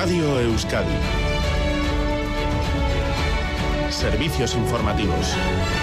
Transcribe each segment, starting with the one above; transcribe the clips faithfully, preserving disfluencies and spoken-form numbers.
Radio Euskadi. Servicios informativos.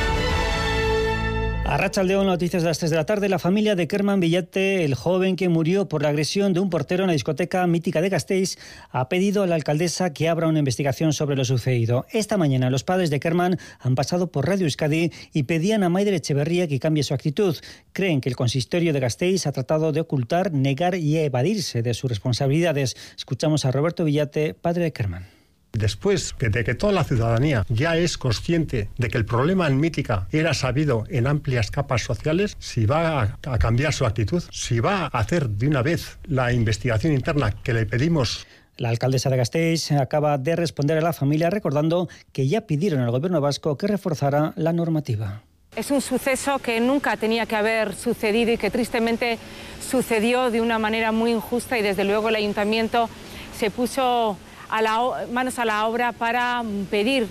Arratsaldeon, noticias de las tres de la tarde. La familia de Kerman Villate, el joven que murió por la agresión de un portero en la discoteca mítica de Gasteiz, ha pedido a la alcaldesa que abra una investigación sobre lo sucedido. Esta mañana los padres de Kerman han pasado por Radio Euskadi y pedían a Maider Echeverría que cambie su actitud. Creen que el consistorio de Gasteiz ha tratado de ocultar, negar y evadirse de sus responsabilidades. Escuchamos a Roberto Villate, padre de Kerman. Después de que toda la ciudadanía ya es consciente de que el problema en Mítica era sabido en amplias capas sociales, si va a cambiar su actitud, si va a hacer de una vez la investigación interna que le pedimos. La alcaldesa de Gasteiz acaba de responder a la familia recordando que ya pidieron al gobierno vasco que reforzara la normativa. Es un suceso que nunca tenía que haber sucedido y que tristemente sucedió de una manera muy injusta, y desde luego el ayuntamiento se puso a la, manos a la obra para pedir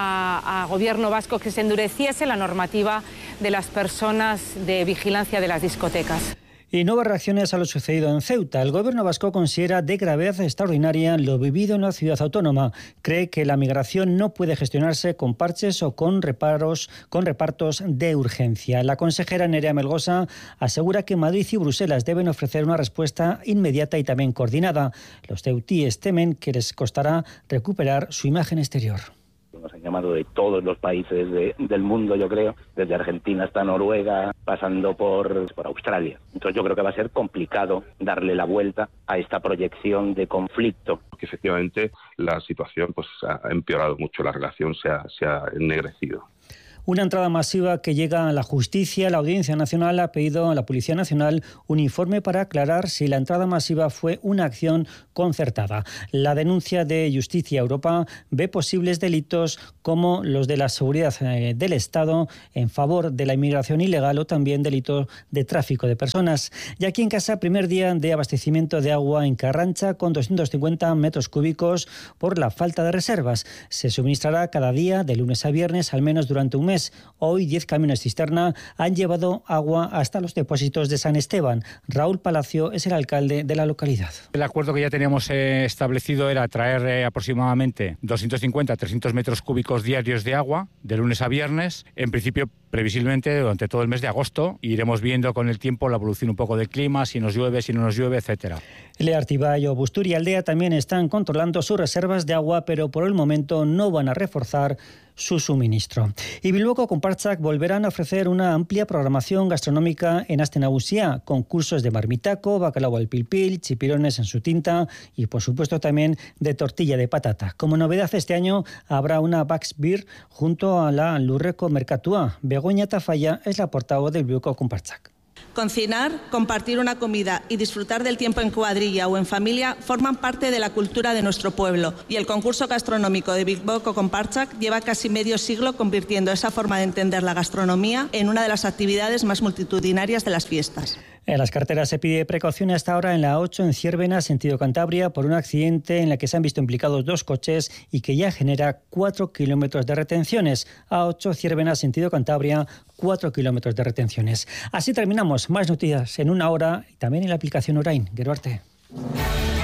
a gobierno vasco que se endureciese la normativa de las personas de vigilancia de las discotecas. Y nuevas reacciones a lo sucedido en Ceuta. El gobierno vasco considera de gravedad extraordinaria lo vivido en la ciudad autónoma. Cree que la migración no puede gestionarse con parches o con reparos, con repartos de urgencia. La consejera Nerea Melgosa asegura que Madrid y Bruselas deben ofrecer una respuesta inmediata y también coordinada. Los ceutíes temen que les costará recuperar su imagen exterior. Nos han llamado de todos los países de, del mundo, yo creo, desde Argentina hasta Noruega, pasando por, por Australia. Entonces yo creo que va a ser complicado darle la vuelta a esta proyección de conflicto. Que efectivamente la situación pues ha empeorado mucho, la relación se ha, se ha ennegrecido. Una entrada masiva que llega a la justicia. La Audiencia Nacional ha pedido a la Policía Nacional un informe para aclarar si la entrada masiva fue una acción concertada. La denuncia de Justicia Europa ve posibles delitos como los de la seguridad del Estado en favor de la inmigración ilegal o también delitos de tráfico de personas. Y aquí en casa, primer día de abastecimiento de agua en Carrancha con doscientos cincuenta metros cúbicos por la falta de reservas. Se suministrará cada día de lunes a viernes al menos durante un mes. Hoy diez camiones cisterna han llevado agua hasta los depósitos de San Esteban. Raúl Palacio es el alcalde de la localidad. El acuerdo que ya teníamos eh, establecido era traer eh, aproximadamente doscientos cincuenta a trescientos metros cúbicos diarios de agua de lunes a viernes. En principio, previsiblemente durante todo el mes de agosto. Iremos viendo con el tiempo la evolución un poco del clima, si nos llueve, si no nos llueve, etcétera. Leartibai, Bustur y Aldea también están controlando sus reservas de agua, pero por el momento no van a reforzar su suministro. Y Bilboko Konpartsak volverán a ofrecer una amplia programación gastronómica en Aste Nagusia, concursos de marmitaco, bacalao al pilpil, chipirones en su tinta y por supuesto también de tortilla de patata. Como novedad este año habrá una Baxbeer junto a la Lurreko Merkatua. Begoña Tafalla es la portavoz del Bilboko Konpartsak. Cocinar, compartir una comida y disfrutar del tiempo en cuadrilla o en familia forman parte de la cultura de nuestro pueblo, y el concurso gastronómico de Bilboko Konpartsak lleva casi medio siglo convirtiendo esa forma de entender la gastronomía en una de las actividades más multitudinarias de las fiestas. En las carreteras se pide precaución hasta ahora en la ocho en Ciervena, sentido Cantabria, por un accidente en el que se han visto implicados dos coches y que ya genera cuatro kilómetros de retenciones. A ocho Ciervena, sentido Cantabria, cuatro kilómetros de retenciones. Así terminamos. Más noticias en una hora y también en la aplicación Orain. Gero arte.